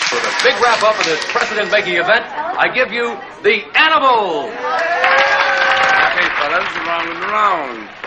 For the big wrap-up of this precedent-making event, I give you the Animals. Okay, fellas, round and round.